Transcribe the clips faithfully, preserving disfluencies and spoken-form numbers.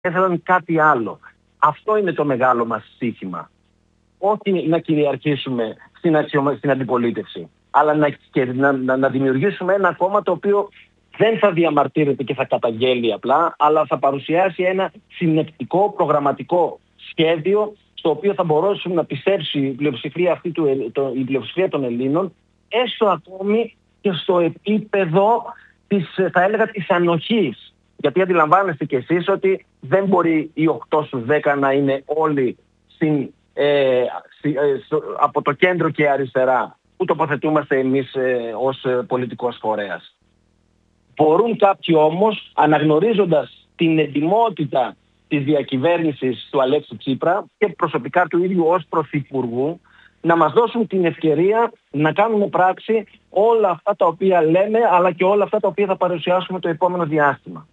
Έθελαν κάτι άλλο. Αυτό είναι το μεγάλο μας στοίχημα. Όχι να κυριαρχήσουμε στην, αξιωμα... στην αντιπολίτευση, αλλά να... Να... Να... να δημιουργήσουμε ένα κόμμα το οποίο δεν θα διαμαρτύρεται και θα καταγγέλει απλά, αλλά θα παρουσιάσει ένα συνεπτικό, προγραμματικό σχέδιο στο οποίο θα μπορέσουν να πιστέψει η πλειοψηφία, αυτή του... το... η πλειοψηφία των Ελλήνων, έστω ακόμη και στο επίπεδο της, θα έλεγα, της ανοχής. Γιατί αντιλαμβάνεστε κι εσείς ότι δεν μπορεί οι οκτώ στους δέκα να είναι όλοι στην, ε, στη, ε, στο, από το κέντρο και αριστερά που τοποθετούμαστε εμείς ε, ως ε, πολιτικός φορέας. Μπορούν κάποιοι όμως, αναγνωρίζοντας την ετοιμότητα της διακυβέρνησης του Αλέξη Τσίπρα και προσωπικά του ίδιου ως πρωθυπουργού, να μας δώσουν την ευκαιρία να κάνουμε πράξη όλα αυτά τα οποία λέμε, αλλά και όλα αυτά τα οποία θα παρουσιάσουμε το επόμενο διάστημα.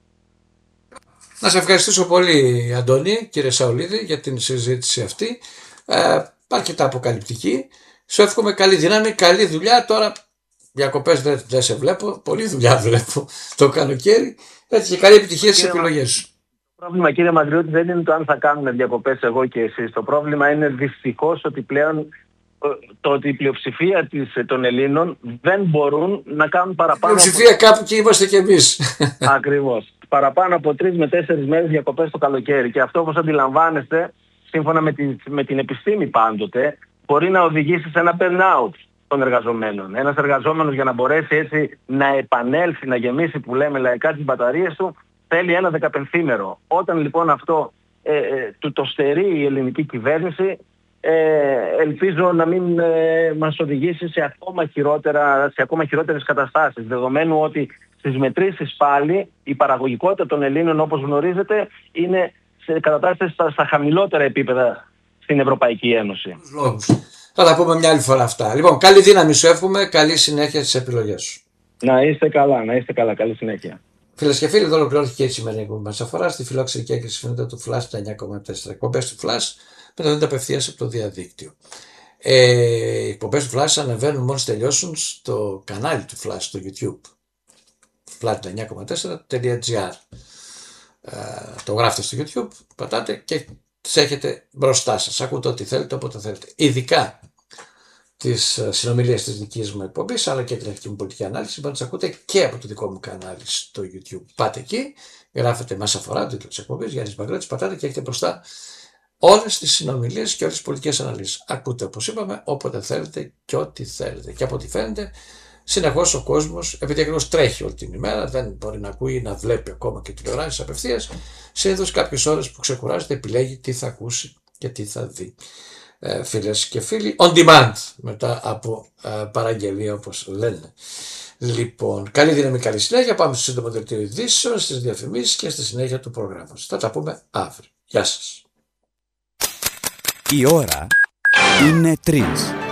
Να σε ευχαριστήσω πολύ, Αντώνη, κύριε Σαουλίδη, για την συζήτηση αυτή. Ε, αρκετά αποκαλυπτική. Σου εύχομαι καλή δύναμη, καλή δουλειά. Τώρα διακοπές δεν, δεν σε βλέπω, πολλή δουλειά βλέπω το καλοκαίρι. Έτσι και καλή επιτυχία στις επιλογές σου. Το πρόβλημα, κύριε Μαντριώτη, δεν είναι το αν θα κάνουμε διακοπές εγώ και εσείς. Το πρόβλημα είναι δυστυχώς ότι πλέον το ότι η πλειοψηφία της, των Ελλήνων δεν μπορούν να κάνουν παραπάνω. Η πλειοψηφία από... κάπου και είμαστε κι εμείς. Ακριβώς. Παραπάνω από τρεις με τέσσερις μέρες διακοπές το καλοκαίρι. Και αυτό, όπως αντιλαμβάνεστε, σύμφωνα με την, με την επιστήμη πάντοτε, μπορεί να οδηγήσει σε ένα burnout των εργαζομένων. Ένας εργαζόμενος, για να μπορέσει έτσι να επανέλθει, να γεμίσει, που λέμε λαϊκά, τις μπαταρίες του, θέλει ένα δεκαπενθήμερο. Όταν λοιπόν αυτό ε, ε, του το στερεί η ελληνική κυβέρνηση, ε, ελπίζω να μην ε, μας οδηγήσει σε ακόμα, χειρότερα, σε ακόμα χειρότερες καταστάσεις. Δεδομένου ότι στις μετρήσεις πάλι η παραγωγικότητα των Ελλήνων, όπως γνωρίζετε, είναι σε κατατάσσεται στα, στα χαμηλότερα επίπεδα στην Ευρωπαϊκή Ένωση. Λόγους. Θα τα πούμε μια άλλη φορά αυτά. Λοιπόν, καλή δύναμη σου εύχομαι, καλή συνέχεια στις επιλογές σου. Να είστε καλά, να είστε καλά, καλή συνέχεια. Φίλες και φίλοι, εδώ ολοκληρώθηκε η σημερινή εκπομπή μας. Αφορά στη φιλόξενη και έγκριση φωνήτα του Flash τα εννιά κόμμα τέσσερα. Εκπομπές του Flash μεταδίδονται απευθείας από το διαδίκτυο. Ε, οι εκπομπές του Flash ανεβαίνουν μόλις τελειώσουν στο κανάλι του Flash στο YouTube. Flash τα εννιά κόμμα τέσσερα.gr. Ε, το γράφετε στο YouTube, πατάτε και τις έχετε μπροστά σας. Ακούτε ό,τι θέλετε, όποτε θέλετε. Ειδικά τις συνομιλίες της δικής μου εκπομπής, αλλά και την αρχική μου πολιτική ανάλυση, μπορείτε να τις ακούτε και από το δικό μου κανάλι στο YouTube. Πάτε εκεί, γράφετε Μας Αφορά, το τίτλο της εκπομπής, Γιάννης Μπαγκράτης, πατάτε και έχετε μπροστά όλες τις συνομιλίες και όλες τις πολιτικές αναλύσεις. Ακούτε, όπως είπαμε, όποτε θέλετε και ό,τι θέλετε. Και από ό,τι φαίνεται, συνεχώς ο κόσμος, επειδή ακριβώς τρέχει όλη την ημέρα, δεν μπορεί να ακούει ή να βλέπει ακόμα και τηλεοράσεις απευθείας, συνήθως κάποιες ώρες που ξεκουράζεται επιλέγει τι θα ακούσει και τι θα δει. Ε, φίλες και φίλοι, on demand, μετά από ε, παραγγελία, όπως λένε. Λοιπόν, καλή δύναμη, καλή συνέχεια. Πάμε στο σύντομο δελτίο ειδήσεων, στις διαφημίσεις και στη συνέχεια του προγράμματος. Θα τα πούμε αύριο. Γεια σας. Η ώρα είναι τρεις.